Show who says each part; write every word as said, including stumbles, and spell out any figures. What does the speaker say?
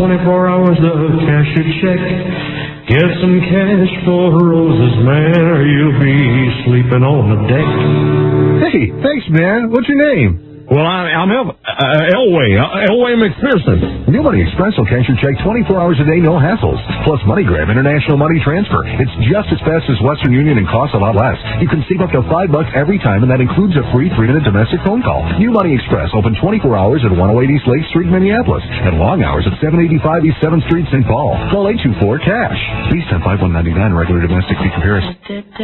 Speaker 1: twenty-four hours of cash your check. Get some cash for roses, man, or you'll be sleeping on the deck.
Speaker 2: Hey, thanks, man. What's your name?
Speaker 1: Well, I, I'm El, uh, Elway, uh, Elway McPherson.
Speaker 2: New Money Express will cash your check twenty-four hours a day, no hassles. Plus MoneyGram, international money transfer. It's just as fast as Western Union and costs a lot less. You can save up to five bucks every time, and that includes a free three-minute domestic phone call. New Money Express, open twenty-four hours at one oh eight East Lake Street, Minneapolis, and long hours at seven eighty-five East seventh Street, Saint Paul. Call eight two four, CASH. Please send five one nine nine, regular domestic fee comparison.